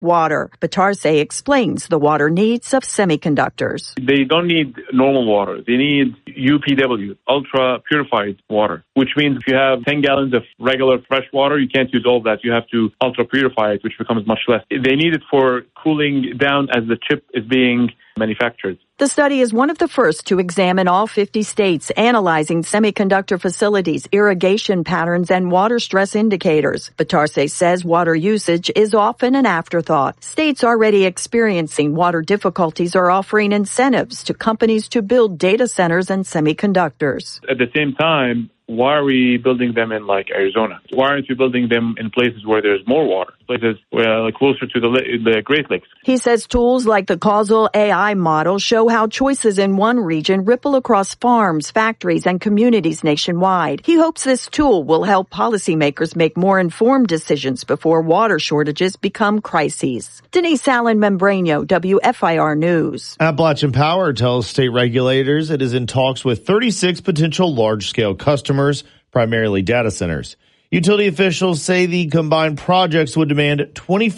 water. Batarse explains the water needs of semiconductors. They don't need normal water. They need UPW, ultra purified water, which means if you have 10 gallons of regular fresh water, you can't use all that. You have to ultra purify it, which becomes much less. They need it for cooling down as the chip is being manufactured. The study is one of the first to examine all 50 states, analyzing semiconductor facilities, irrigation patterns, and water stress indicators. Batarse says water usage is often an afterthought. States already experiencing water difficulties are offering incentives to companies to build data centers and semiconductors. At the same time, why are we building them in like Arizona? Why aren't we building them in places where there's more water, places closer to the Great Lakes? He says tools like the causal AI model show how choices in one region ripple across farms, factories, and communities nationwide. He hopes this tool will help policymakers make more informed decisions before water shortages become crises. Denise Allen Membrano, WFIR News. Appalachian Power tells state regulators it is in talks with 36 potential large-scale customers, primarily data centers. Utility officials say the combined projects would demand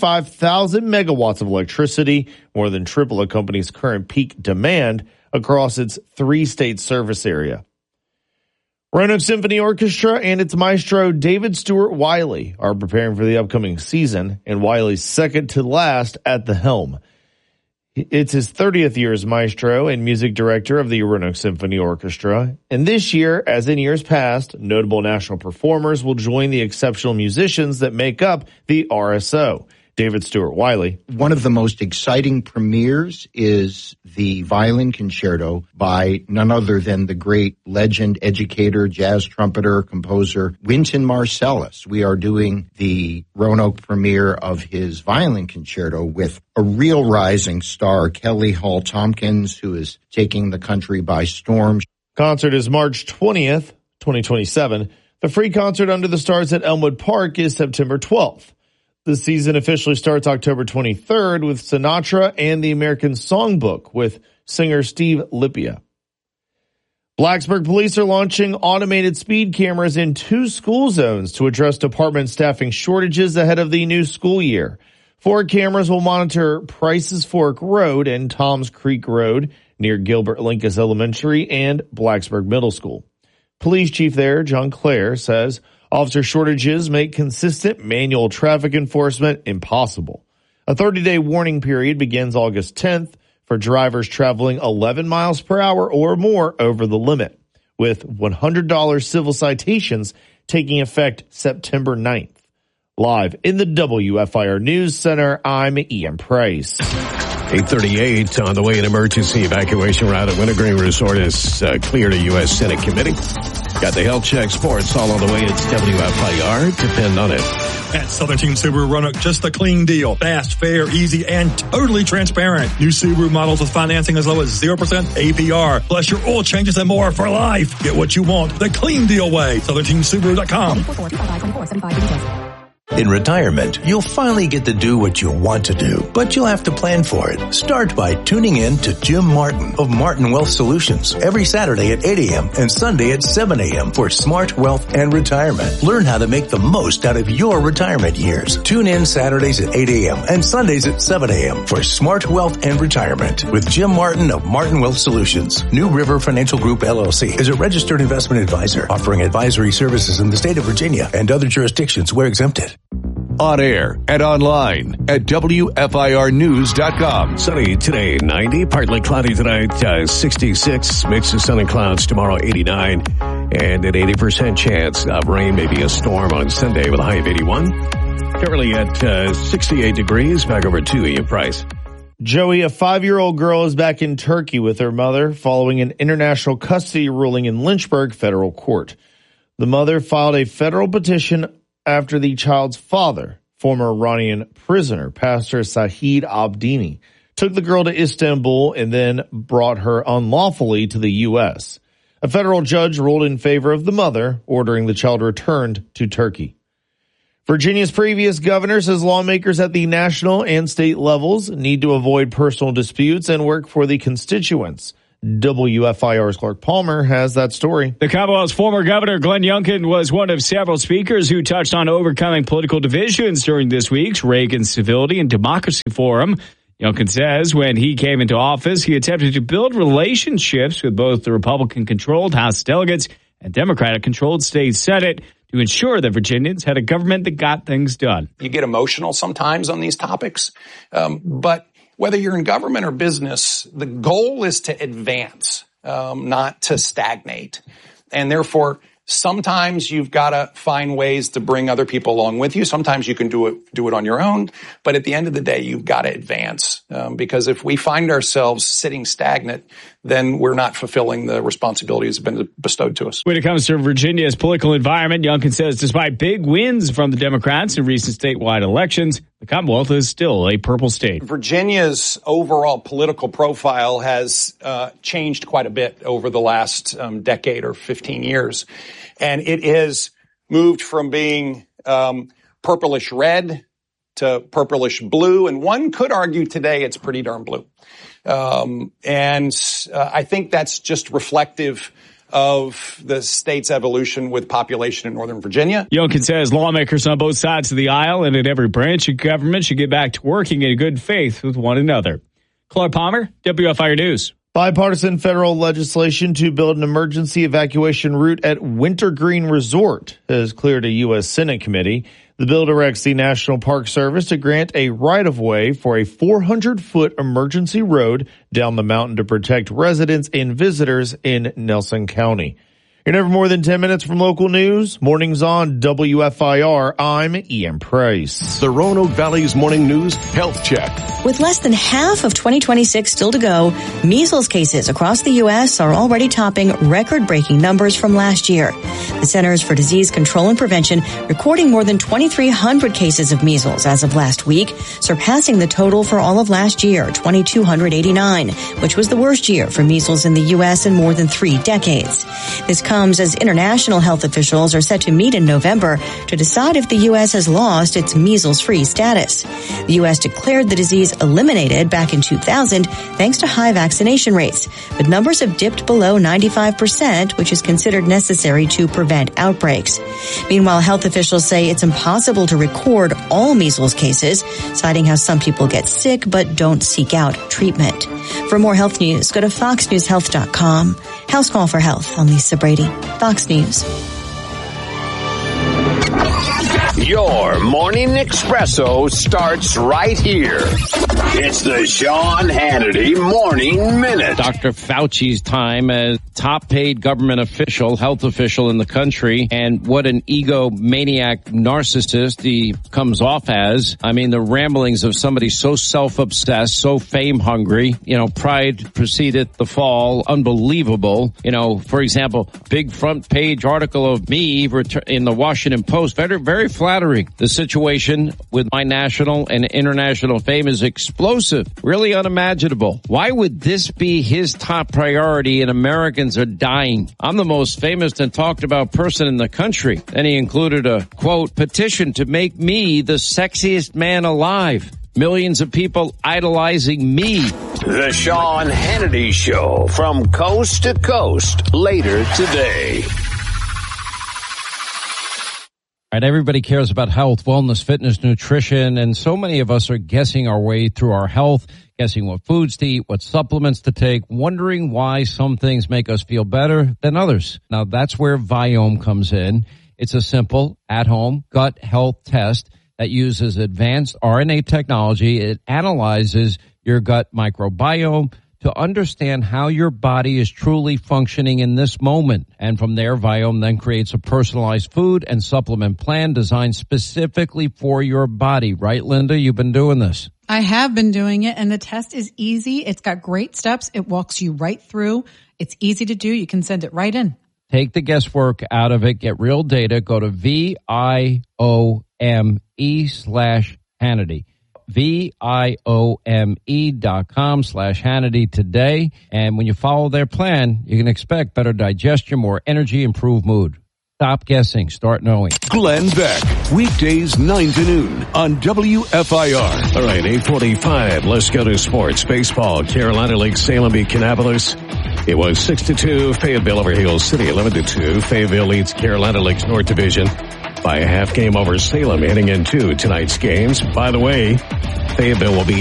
25,000 megawatts of electricity, more than triple a company's current peak demand across its three-state service area. Roanoke Symphony Orchestra and its maestro David Stewart Wiley are preparing for the upcoming season, and Wiley's second to last at the helm. It's his 30th year as maestro and music director of the Roanoke Symphony Orchestra. And this year, as in years past, notable national performers will join the exceptional musicians that make up the RSO. David Stewart Wiley. One of the most exciting premieres is the violin concerto by none other than the great legend, educator, jazz trumpeter, composer, Wynton Marsalis. We are doing the Roanoke premiere of his violin concerto with a real rising star, Kelly Hall Tompkins, who is taking the country by storm. Concert is March 20th, 2027. The free concert under the stars at Elmwood Park is September 12th. The season officially starts October 23rd with Sinatra and the American Songbook with singer Steve Lipia. Blacksburg police are launching automated speed cameras in 2 school zones to address department staffing shortages ahead of the new school year. 4 cameras will monitor Price's Fork Road and Tom's Creek Road near Gilbert Lincoln Elementary and Blacksburg Middle School. Police chief there, John Clare, says officer shortages make consistent manual traffic enforcement impossible. A 30-day warning period begins August 10th for drivers traveling 11 miles per hour or more over the limit, with $100 civil citations taking effect September 9th. Live in the WFIR News Center, I'm Ian Price. 8:38 on the way. An emergency evacuation route at Wintergreen Resort is cleared a U.S. Senate committee. Got the health check sports all on the way. It's WFIR. Depend on it. At Southern Team Subaru Roanoke, just a clean deal. Fast, fair, easy, and totally transparent. New Subaru models with financing as low as 0% APR. Plus your oil changes and more for life. Get what you want the clean deal way. SouthernTeamSubaru.com. In retirement, you'll finally get to do what you want to do, but you'll have to plan for it. Start by tuning in to Jim Martin of Martin Wealth Solutions every Saturday at 8 a.m. and Sunday at 7 a.m. for Smart Wealth and Retirement. Learn how to make the most out of your retirement years. Tune in Saturdays at 8 a.m. and Sundays at 7 a.m. for Smart Wealth and Retirement with Jim Martin of Martin Wealth Solutions. New River Financial Group, LLC is a registered investment advisor offering advisory services in the state of Virginia and other jurisdictions where exempted. On air and online at WFIRnews.com. Sunny today, 90. Partly cloudy tonight, 66. Mix of sun and clouds tomorrow, 89. And an 80% chance of rain, maybe a storm on Sunday with a high of 81. Currently at 68 degrees. Back over to Ian Price. Joey, a 5-year-old girl, is back in Turkey with her mother following an international custody ruling in Lynchburg federal court. The mother filed a federal petition after the child's father, former Iranian prisoner, Pastor Sahid Abdini, took the girl to Istanbul and then brought her unlawfully to the U.S. A federal judge ruled in favor of the mother, ordering the child returned to Turkey. Virginia's previous governor says lawmakers at the national and state levels need to avoid personal disputes and work for the constituents, WFIR's Clark Palmer has that story. The Commonwealth's former governor, Glenn Youngkin, was one of several speakers who touched on overcoming political divisions during this week's Reagan Civility and Democracy Forum. Youngkin says when he came into office, he attempted to build relationships with both the Republican-controlled House delegates and Democratic-controlled state Senate to ensure that Virginians had a government that got things done. You get emotional sometimes on these topics, but whether you're in government or business, the goal is to advance, not to stagnate. And therefore, sometimes you've got to find ways to bring other people along with you. Sometimes you can do it on your own. But at the end of the day, you've got to advance. Because if we find ourselves sitting stagnant, then we're not fulfilling the responsibilities that have been bestowed to us. When it comes to Virginia's political environment, Youngkin says despite big wins from the Democrats in recent statewide elections, the Commonwealth is still a purple state. Virginia's overall political profile has changed quite a bit over the last decade or 15 years. And it has moved from being purplish red to purplish blue. And one could argue today it's pretty darn blue. I think that's just reflective of the state's evolution with population in Northern Virginia. Youngkin says lawmakers on both sides of the aisle and in every branch of government should get back to working in good faith with one another. Clark Palmer, WFIR News. Bipartisan federal legislation to build an emergency evacuation route at Wintergreen Resort has cleared a U.S. Senate committee. The bill directs the National Park Service to grant a right-of-way for a 400-foot emergency road down the mountain to protect residents and visitors in Nelson County. You're never more than 10 minutes from local news. Mornings on WFIR. I'm Ian Price. The Roanoke Valley's Morning News Health Check. With less than half of 2026 still to go, measles cases across the U.S. are already topping record-breaking numbers from last year. The Centers for Disease Control and Prevention recording more than 2,300 cases of measles as of last week, surpassing the total for all of last year, 2,289, which was the worst year for measles in the U.S. in more than 3 decades. This comes as international health officials are set to meet in November to decide if the U.S. has lost its measles-free status. The U.S. declared the disease eliminated back in 2000 thanks to high vaccination rates, but numbers have dipped below 95%, which is considered necessary to prevent outbreaks. Meanwhile, health officials say it's impossible to record all measles cases, citing how some people get sick but don't seek out treatment. For more health news, go to foxnewshealth.com. House Call for Health. I'm Lisa Brady, Fox News. Your morning espresso starts right here. It's the Sean Hannity Morning Minute. Dr. Fauci's time as top paid government official, health official in the country, and what an egomaniac narcissist he comes off as. I mean, the ramblings of somebody so self-obsessed, so fame hungry, pride preceded the fall, unbelievable. For example, big front page article of me in the Washington Post, very flattering. The situation with my national and international fame is explosive, really unimaginable. Why would this be his top priority and Americans are dying? I'm the most famous and talked about person in the country. Then he included a, quote, petition to make me the sexiest man alive. Millions of people idolizing me. The Sean Hannity Show from coast to coast later today. All right, everybody cares about health, wellness, fitness, nutrition, and so many of us are guessing our way through our health, guessing what foods to eat, what supplements to take, wondering why some things make us feel better than others. Now, that's where Viome comes in. It's a simple, at-home gut health test that uses advanced RNA technology. It analyzes your gut microbiome to understand how your body is truly functioning in this moment. And from there, Viome then creates a personalized food and supplement plan designed specifically for your body. Right, Linda? You've been doing this. I have been doing it, and the test is easy. It's got great steps. It walks you right through. It's easy to do. You can send it right in. Take the guesswork out of it. Get real data. Go to VIOME/Hannity. VIOME.com/Hannity today. And when you follow their plan, you can expect better digestion, more energy, improved mood. Stop guessing. Start knowing. Glenn Beck, weekdays 9 to noon on WFIR. All right, 8:45. Let's go to sports. Baseball. Carolina League, Salem beat Kannapolis It was 6-2. Fayetteville over Hail City, 11-2. Fayetteville leads Carolina Lakes North Division by a half game over Salem heading into tonight's games. By the way, Fayetteville will be